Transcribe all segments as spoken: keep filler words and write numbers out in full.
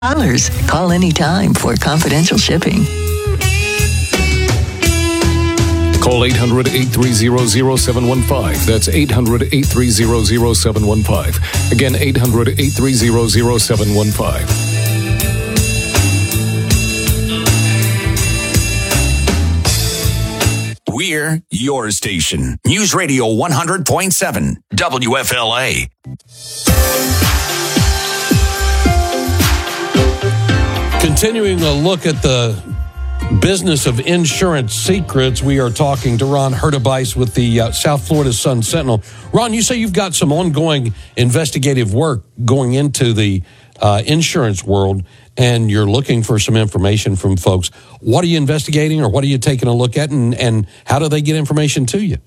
Call anytime for confidential shipping. Call eight hundred, eight three zero, zero seven one five. That's eight hundred, eight three zero, zero seven one five. Again, eight hundred, eight three zero, zero seven one five. We're your station. News Radio one hundred point seven, W F L A. Continuing a look at the business of insurance secrets, we are talking to Ron Hurtubise with the uh, South Florida Sun Sentinel. Ron, you say you've got some ongoing investigative work going into the uh, insurance world, and you're looking for some information from folks. What are you investigating, or what are you taking a look at, and, and how do they get information to you?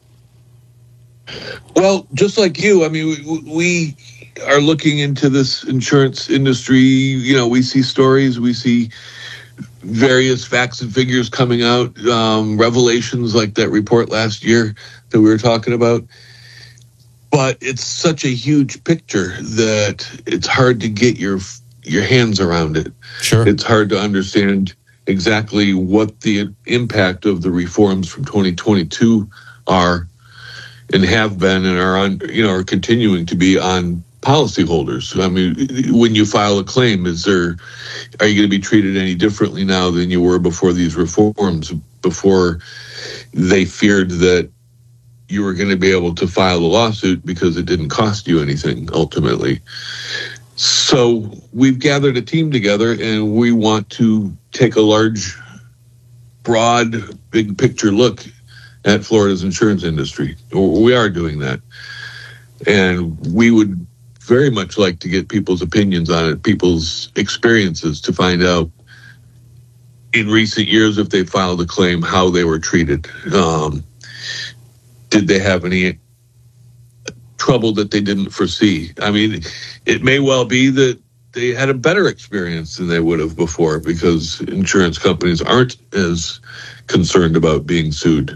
Well, just like you, I mean, we, we are looking into this insurance industry. You know, we see stories, we see various facts and figures coming out, um, revelations like that report last year that we were talking about. But it's such a huge picture that it's hard to get your your hands around it. Sure. It's hard to understand exactly what the impact of the reforms from twenty twenty-two are and have been and are on, you know, are continuing to be on policyholders. I mean, when you file a claim, is there, are you going to be treated any differently now than you were before these reforms, before they feared that you were going to be able to file a lawsuit because it didn't cost you anything ultimately? So we've gathered a team together, and we want to take a large, broad, big picture look at Florida's insurance industry. We are doing that. And we would very much like to get people's opinions on it, people's experiences, to find out in recent years, if they filed a claim, how they were treated. Um, did they have any trouble that they didn't foresee? I mean, it may well be that they had a better experience than they would have before, because insurance companies aren't as concerned about being sued.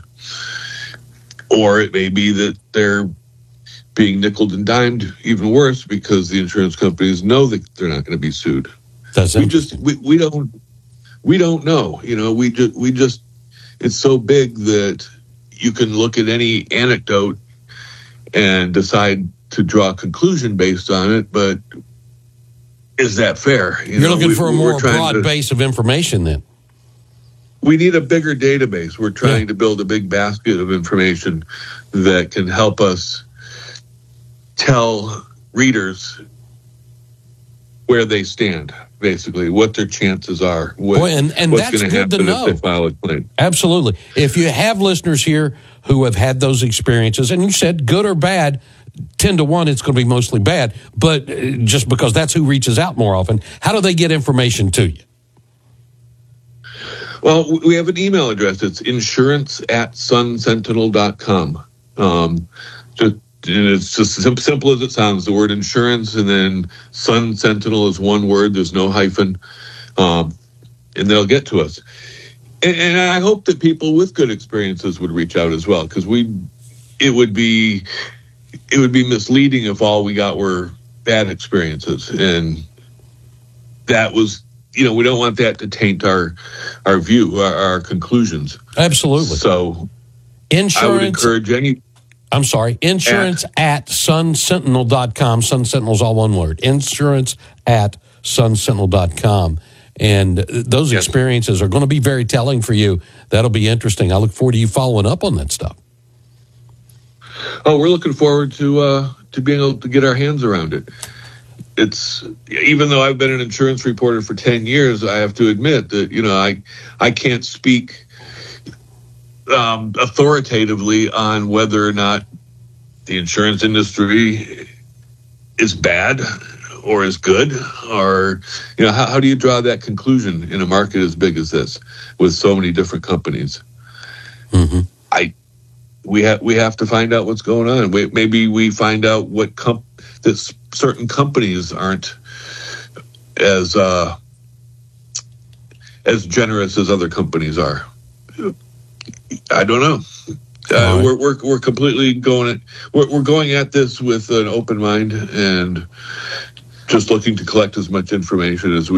Or it may be that they're being nickeled and dimed even worse because the insurance companies know that they're not going to be sued. That's we just we, we don't we don't know. You know, we just we just it's so big that you can look at any anecdote and decide to draw a conclusion based on it, but is that fair? You You're know, looking we, for a more broad to, base of information then. We need a bigger database. We're trying yeah. to build a big basket of information that can help us tell readers where they stand, basically, what their chances are, what, Boy, and, and what's that's going to good to happen know. if they file a claim. Absolutely. If you have listeners here who have had those experiences, and you said good or bad, ten to one, it's going to be mostly bad, but just because that's who reaches out more often, how do they get information to you? Well, we have an email address. It's insurance at sun sentinel dot com. Um, just, and it's just as simple as it sounds. The word insurance, and then Sun Sentinel is one word. There's no hyphen. Um, and they'll get to us. And, and I hope that people with good experiences would reach out as well, because we, it would be, it would be misleading if all we got were bad experiences. And that was, you know, we don't want that to taint our our view, our, our conclusions. Absolutely. So insurance, I would encourage any... I'm sorry, insurance at, at sun sentinel dot com. Sun Sentinel is all one word. Insurance at sun sentinel dot com. And those yes. experiences are going to be very telling for you. That'll be interesting. I look forward to you following up on that stuff. Oh, we're looking forward to uh, to being able to get our hands around it. It's, even though I've been an insurance reporter for ten years, I have to admit that, you know, I I can't speak um, authoritatively on whether or not the insurance industry is bad or is good, or, you know, how, how do you draw that conclusion in a market as big as this with so many different companies? Mm-hmm. I we have we have to find out what's going on. We, maybe we find out what comp that certain companies aren't as uh, as generous as other companies are. I don't know. Uh, right. We're we're we're completely going at we're we're going at this with an open mind, and just looking to collect as much information as we